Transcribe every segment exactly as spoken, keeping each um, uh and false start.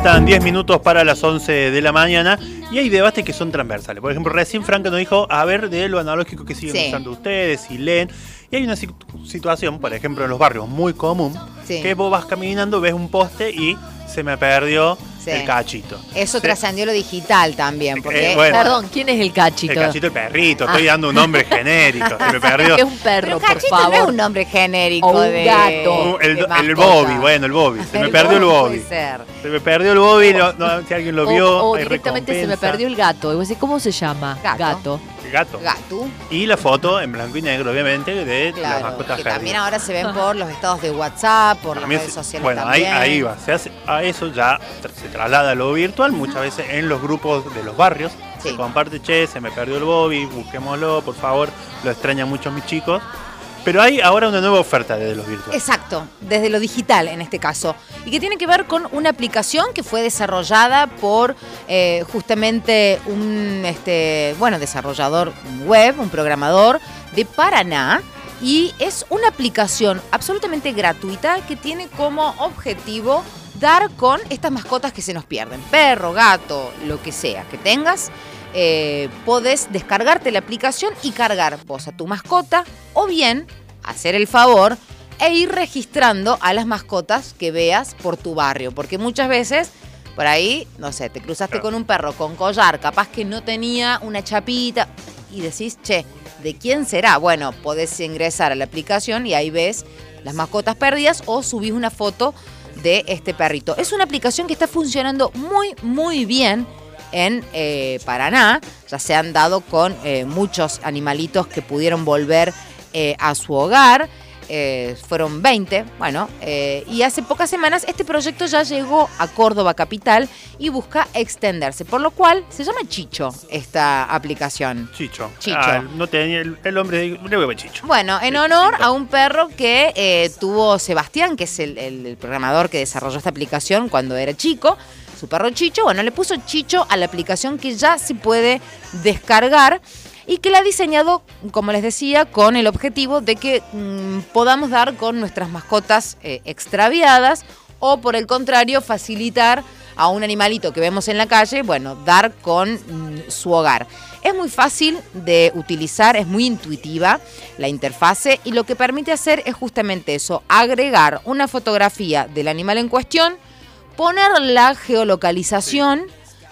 Faltan diez minutos para las once de la mañana y hay debates que son transversales. Por ejemplo, recién Franca nos dijo a ver de lo analógico que siguen sí. usando ustedes y leen. Y hay una situación, por ejemplo, en los barrios muy común, sí. que vos vas caminando, ves un poste y se me perdió sí. el cachito. Eso sí. trascendió lo digital también. Porque, eh, bueno, perdón, ¿quién es el cachito? El cachito, el perrito. Estoy ah. dando un nombre genérico. Se me perdió. Es un perro, Pero por cachito favor. No es un nombre genérico. O un de, gato. El, de el Bobby, bueno, el Bobby. Se el me perdió el Bobby. Puede ser. Se me perdió el Bobby. No, no, si alguien lo vio. O, o hay directamente recompensa. se me perdió el gato. Y vos decís, ¿cómo se llama? Gato. Gato. Gato. Gato. Y la foto en blanco y negro, obviamente, de claro, las mascotas que perdidas. También ahora se ven por los estados de WhatsApp, por también las redes sociales bueno, también. Bueno, ahí, ahí va. Se hace, a eso ya se traslada a lo virtual. Muchas veces en los grupos de los barrios sí. se comparte, che, se me perdió el Bobby, busquémoslo, por favor. Lo extrañan mucho mis chicos. Pero hay ahora una nueva oferta desde los virtuales. Exacto, desde lo digital en este caso. Y que tiene que ver con una aplicación que fue desarrollada por eh, justamente un este, bueno, desarrollador web, un programador de Paraná. Y es una aplicación absolutamente gratuita que tiene como objetivo dar con estas mascotas que se nos pierden. Perro, gato, lo que sea que tengas. Eh, podés descargarte la aplicación y cargar vos a tu mascota o bien hacer el favor e ir registrando a las mascotas que veas por tu barrio, porque muchas veces por ahí, no sé, te cruzaste claro. con un perro con collar, capaz que no tenía una chapita y decís, che, ¿de quién será? Bueno, podés ingresar a la aplicación y ahí ves las mascotas perdidas o subís una foto de este perrito. Es una aplicación que está funcionando muy, muy bien en eh, Paraná. Ya se han dado con eh, muchos animalitos que pudieron volver eh, a su hogar. Eh, fueron veinte, bueno, eh, y hace pocas semanas este proyecto ya llegó a Córdoba capital y busca extenderse, por lo cual se llama Chicho esta aplicación. Chicho. Chicho. Ah, no tenía el, el hombre, le voy a Chicho. Bueno, en honor a un perro que eh, tuvo Sebastián, que es el, el, el programador que desarrolló esta aplicación cuando era chico. Su perro Chicho, bueno, le puso Chicho a la aplicación que ya se puede descargar y que la ha diseñado, como les decía, con el objetivo de que mmm, podamos dar con nuestras mascotas eh, extraviadas o, por el contrario, facilitar a un animalito que vemos en la calle, bueno, dar con mmm, su hogar. Es muy fácil de utilizar, es muy intuitiva la interfase y lo que permite hacer es justamente eso, agregar una fotografía del animal en cuestión, poner la geolocalización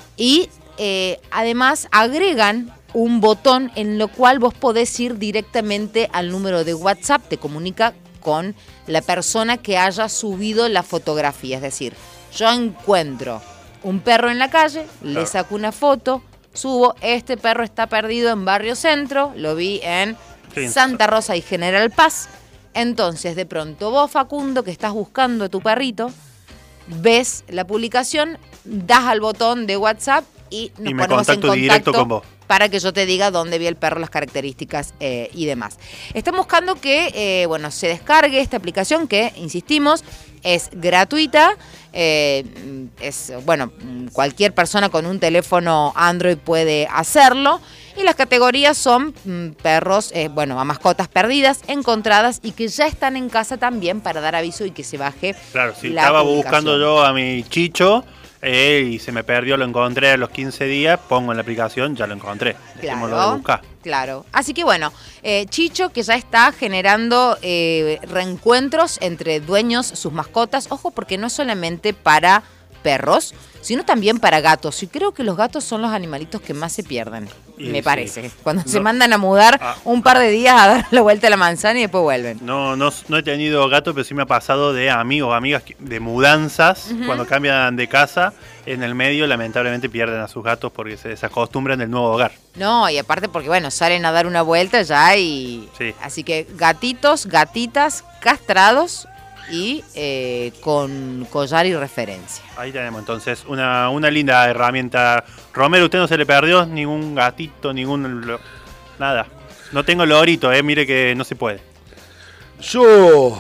y eh, además agregan un botón en lo cual vos podés ir directamente al número de WhatsApp, te comunica con la persona que haya subido la fotografía. Es decir, yo encuentro un perro en la calle, claro. le saco una foto, subo, este perro está perdido en Barrio Centro, lo vi en sí. Santa Rosa y General Paz. Entonces, de pronto vos, Facundo, que estás buscando a tu perrito, ves la publicación, das al botón de WhatsApp y nos y me ponemos contacto en contacto directo con vos para que yo te diga dónde vi el perro, las características eh, y demás. Están buscando que eh, bueno, se descargue esta aplicación que, insistimos, es gratuita. Eh, es bueno, cualquier persona con un teléfono Android puede hacerlo. Y las categorías son mm, perros, eh, bueno, a mascotas perdidas, encontradas y que ya están en casa también para dar aviso y que se baje. Claro, sí, la estaba buscando yo a mi Chicho eh, y se me perdió, lo encontré a los quince días, pongo en la aplicación, ya lo encontré. Dejémoslo Claro, de buscar. Claro. Así que bueno, eh, Chicho que ya está generando eh, reencuentros entre dueños, sus mascotas. Ojo, porque no es solamente para perros, sino también para gatos. Y creo que los gatos son los animalitos que más se pierden, y me sí. parece. Cuando no. se mandan a mudar ah. un par de días a dar la vuelta a la manzana y después vuelven. No, no, no he tenido gato, pero sí me ha pasado de amigos, amigas de mudanzas, uh-huh. cuando cambian de casa, en el medio lamentablemente pierden a sus gatos porque se desacostumbran del nuevo hogar. No, y aparte porque bueno, salen a dar una vuelta ya y... Sí. Así que gatitos, gatitas, castrados y eh, con collar y referencia. Ahí tenemos entonces una, una linda herramienta. Romero, ¿usted no se le perdió ningún gatito, ningún... Lo, nada? No tengo lorito, eh, mire que no se puede. Yo...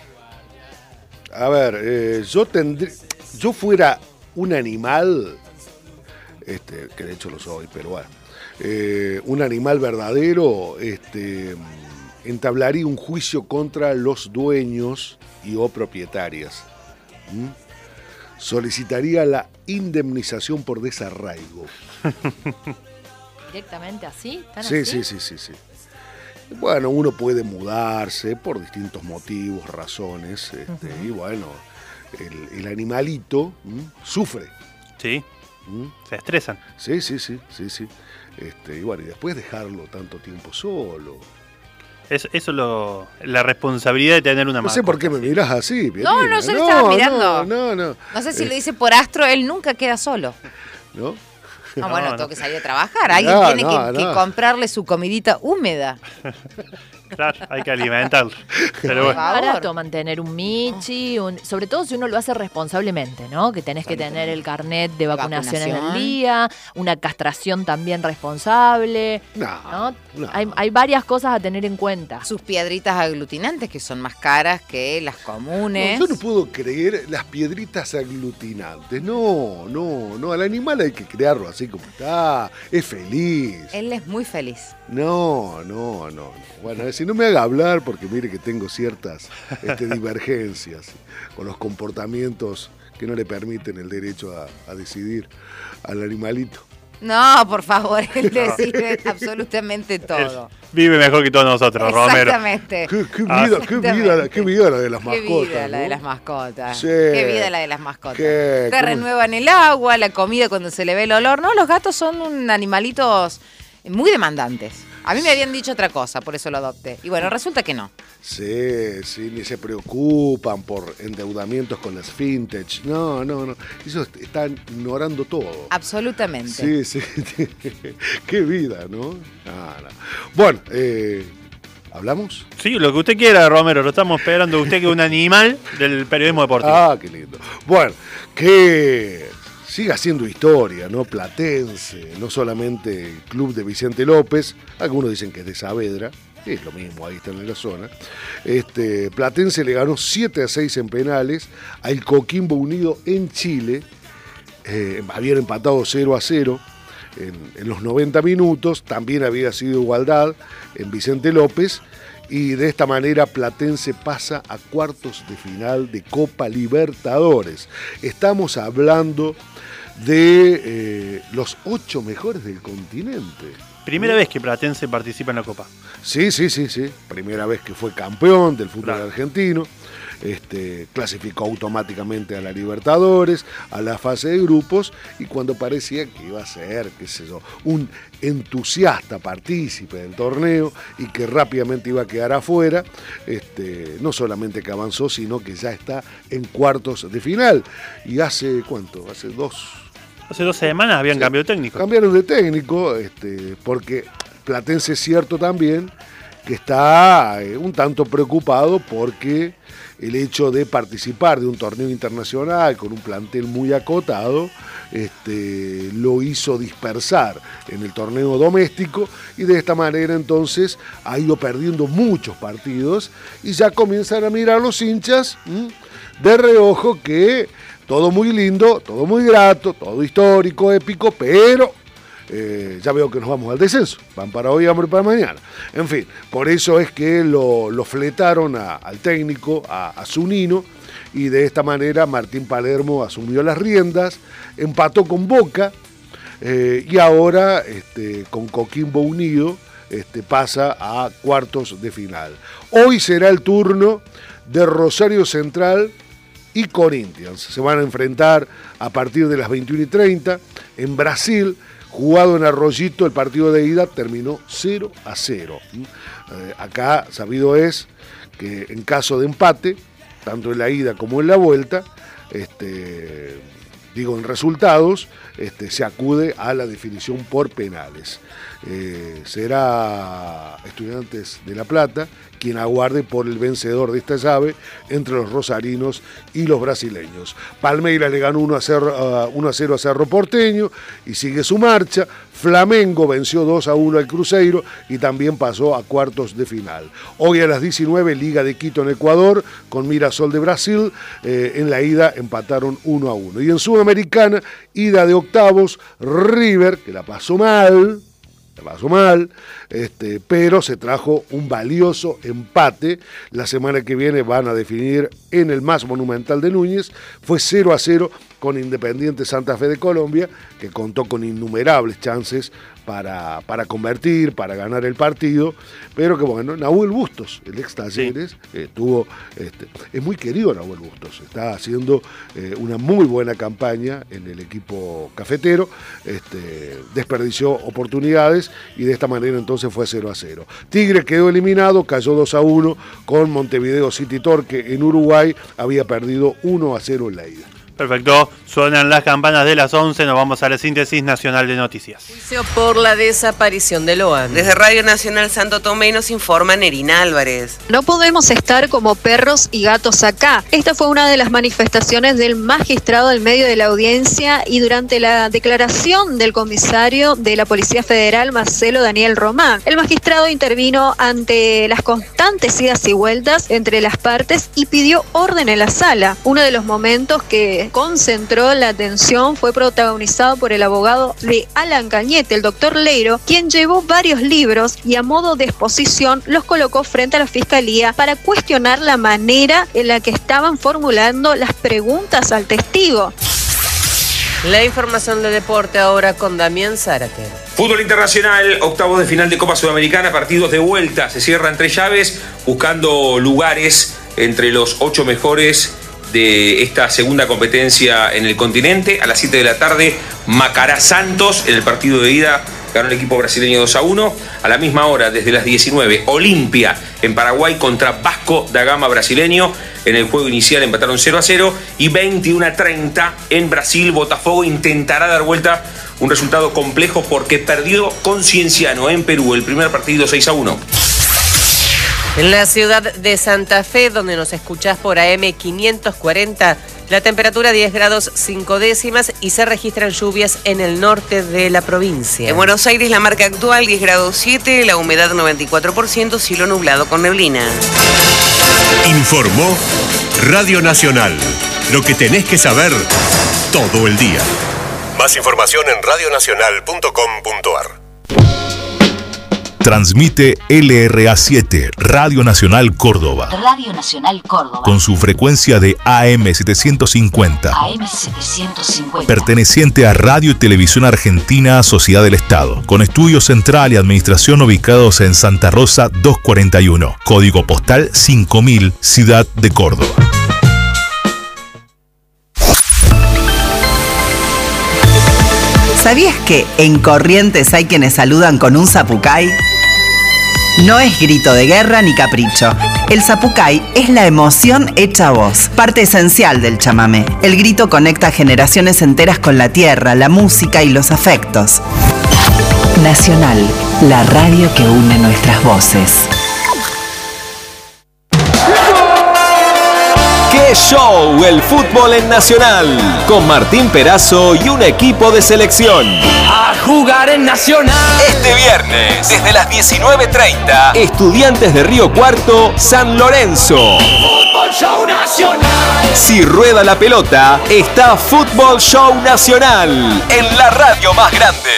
A ver, eh, yo tendré... Yo fuera un animal, este, que de hecho lo soy, pero bueno, eh, un animal verdadero, este, entablaría un juicio contra los dueños y o propietarias. ¿Mm? solicitaría la indemnización por desarraigo. ¿Directamente así? ¿Tan Sí, así? sí, sí, sí, sí. Bueno, uno puede mudarse por distintos motivos, razones, este, uh-huh. y bueno, el, el animalito ¿m? sufre. Sí, ¿m? se estresan. Sí, sí, sí, sí, sí. Este, y bueno, y después dejarlo tanto tiempo solo. Es, eso es lo, la responsabilidad de tener una No mascota. sé por qué me mirás así. No, no, yo le estaba mirando. No, no, no. No sé si eh, lo dice por astro, él nunca queda solo. ¿No? No, No, bueno, no. tengo que salir a trabajar. Alguien No, tiene no, que, no. que comprarle su comidita húmeda. Claro, hay que alimentarlo. Pero Es bueno. barato mantener un Michi, un- sobre todo si uno lo hace responsablemente, ¿no? Que tenés que tener el carnet de vacunación, en Vacunación. el día, una castración también responsable, No, ¿no? no. Hay, hay varias cosas a tener en cuenta. Sus piedritas aglutinantes, que son más caras que las comunes. No, yo no puedo creer las piedritas aglutinantes. No, no, no. Al animal hay que crearlo así como está. Es feliz. Él es muy feliz. No, no, no, no. Bueno, si no me haga hablar, porque mire que tengo ciertas este, divergencias con los comportamientos que no le permiten el derecho a, a decidir al animalito. No, por favor, él decide absolutamente todo. Él vive mejor que todos nosotros, Romero. Exactamente. Qué, qué Ah, vida, qué vida, qué vida la de las Qué mascotas. vida la ¿no? de las mascotas. Sí. Qué vida la de las mascotas. Qué- Te cómo- renuevan el agua, la comida cuando se le ve el olor. No, los gatos son un animalitos muy demandantes. A mí me habían dicho otra cosa, por eso lo adopté. Y bueno, resulta que no. Sí, sí, ni se preocupan por endeudamientos con las fintech. No, no, no. Ellos están ignorando todo. Absolutamente. Sí, sí. Qué vida, ¿no? Ah, no. Bueno, eh, ¿hablamos? Sí, lo que usted quiera, Romero. Lo estamos esperando. Usted que es un animal del periodismo deportivo. Ah, qué lindo. Bueno, que siga haciendo historia, ¿no? Platense, no solamente el club de Vicente López, algunos dicen que es de Saavedra, es lo mismo, ahí están en la zona. Este, Platense le ganó siete a seis en penales al Coquimbo Unido en Chile, eh, habían empatado cero a cero en, en los noventa minutos, también había sido igualdad en Vicente López, y de esta manera Platense pasa a cuartos de final de Copa Libertadores. Estamos hablando de eh, los ocho mejores del continente. Primera vez que Platense participa en la Copa. Sí, sí, sí, sí. Primera vez que fue campeón del fútbol Claro. argentino. Este, clasificó automáticamente a la Libertadores, a la fase de grupos, y cuando parecía que iba a ser, qué sé yo, un entusiasta partícipe del torneo y que rápidamente iba a quedar afuera, este, no solamente que avanzó, sino que ya está en cuartos de final. Y hace, ¿cuánto? Hace dos... Hace dos semanas habían Sí. cambiado de técnico. Cambiaron de técnico, este, porque Platense es cierto también que está eh, un tanto preocupado porque el hecho de participar de un torneo internacional con un plantel muy acotado este, lo hizo dispersar en el torneo doméstico, y de esta manera entonces ha ido perdiendo muchos partidos y ya comienzan a mirar los hinchas ¿m? de reojo que todo muy lindo, todo muy grato, todo histórico, épico, pero eh, ya veo que nos vamos al descenso. Van para hoy, hambre para mañana. En fin, por eso es que lo, lo fletaron a, al técnico, a, a Zunino, y de esta manera Martín Palermo asumió las riendas, empató con Boca, eh, y ahora este, con Coquimbo Unido este, pasa a cuartos de final. Hoy será el turno de Rosario Central y Corinthians. Se van a enfrentar a partir de las veintiuna y treinta en Brasil. Jugado en Arroyito, el partido de ida terminó cero a cero. Eh, acá sabido es que en caso de empate, tanto en la ida como en la vuelta, este, digo en resultados, este, se acude a la definición por penales. Eh, será Estudiantes de La Plata quien aguarde por el vencedor de esta llave entre los rosarinos y los brasileños. Palmeiras le ganó uno a cero a Cerro Porteño y sigue su marcha. Flamengo venció dos a uno al Cruzeiro y también pasó a cuartos de final. Hoy a las diecinueve, Liga de Quito en Ecuador con Mirasol de Brasil. Eh, en la ida empataron uno a uno. Y en Sudamericana, ida de octavos, River, que la pasó mal, la pasó mal, este, pero se trajo un valioso empate. La semana que viene van a definir en el más monumental de Núñez. Fue cero a cero con Independiente Santa Fe de Colombia, que contó con innumerables chances para, para convertir, para ganar el partido, pero que bueno, Nahuel Bustos, el ex Talleres, sí. eh, tuvo, este, es muy querido Nahuel Bustos, está haciendo eh, una muy buena campaña en el equipo cafetero, este, desperdició oportunidades y de esta manera entonces fue cero a cero. Tigre quedó eliminado, cayó dos a uno con Montevideo City Torque en Uruguay, había perdido uno a cero en la ida. Perfecto, suenan las campanas de las once, nos vamos a la síntesis nacional de noticias. Juicio por la desaparición de Loan. Desde Radio Nacional Santo Tomé nos informa Nerina Álvarez. No podemos estar como perros y gatos acá. Esta fue una de las manifestaciones del magistrado al medio de la audiencia y durante la declaración del comisario de la Policía Federal, Marcelo Daniel Román. El magistrado intervino ante las constantes idas y vueltas entre las partes y pidió orden en la sala. Uno de los momentos que concentró la atención fue protagonizado por el abogado de Alan Cañete, el doctor Leiro, quien llevó varios libros y a modo de exposición los colocó frente a la fiscalía para cuestionar la manera en la que estaban formulando las preguntas al testigo. La información de deporte ahora con Damián Zárate. Fútbol internacional, octavos de final de Copa Sudamericana, partidos de vuelta, se cierran tres llaves buscando lugares entre los ocho mejores de esta segunda competencia en el continente. A las siete de la tarde, Macará Santos, en el partido de ida ganó el equipo brasileño dos a uno. A la misma hora, desde las diecinueve, Olimpia en Paraguay contra Vasco da Gama brasileño. En el juego inicial empataron cero a cero. Y veintiuno a treinta en Brasil, Botafogo intentará dar vuelta un resultado complejo porque perdió con Cienciano en Perú el primer partido seis a uno. En la ciudad de Santa Fe, donde nos escuchás por A M quinientos cuarenta, la temperatura diez grados cinco décimas y se registran lluvias en el norte de la provincia. En Buenos Aires la marca actual diez grados siete, la humedad noventa y cuatro por ciento, cielo nublado con neblina. Informó Radio Nacional. Lo que tenés que saber todo el día. Más información en radio nacional punto com punto a r. Transmite L R A siete, Radio Nacional Córdoba. Radio Nacional Córdoba. Con su frecuencia de A M setecientos cincuenta. A M setecientos cincuenta. Perteneciente a Radio y Televisión Argentina, Sociedad del Estado. Con estudio central y administración ubicados en Santa Rosa doscientos cuarenta y uno. Código postal cinco mil, Ciudad de Córdoba. ¿Sabías que en Corrientes hay quienes saludan con un zapucay? No es grito de guerra ni capricho. El zapucay es la emoción hecha voz, parte esencial del chamamé. El grito conecta generaciones enteras con la tierra, la música y los afectos. Nacional, la radio que une nuestras voces. ¡Qué show! El fútbol en Nacional, con Martín Perazo y un equipo de selección. ¡A jugar en Nacional! Este viernes, desde las diecinueve treinta, Estudiantes de Río Cuarto, San Lorenzo. ¡Fútbol Show Nacional! Si rueda la pelota, está Fútbol Show Nacional, en la radio más grande.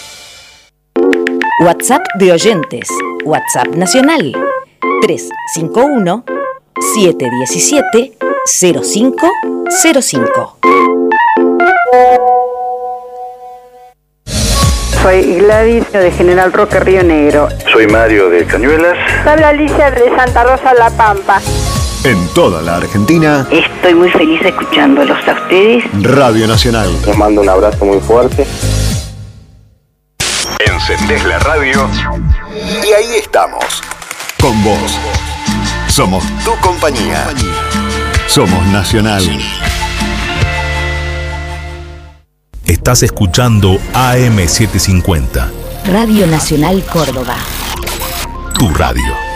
WhatsApp de oyentes. WhatsApp nacional. tres cinco uno, siete uno siete, cero cinco cero cinco. Soy Gladys de General Roque, Río Negro. Soy Mario de Cañuelas. Soy Alicia de Santa Rosa, La Pampa. En toda la Argentina. Estoy muy feliz escuchándolos a ustedes. Radio Nacional. Les mando un abrazo muy fuerte. Encendés la radio y ahí estamos. Con vos. Somos tu compañía. Somos Nacional. Estás escuchando A M setecientos cincuenta. Radio Nacional Córdoba. Tu radio.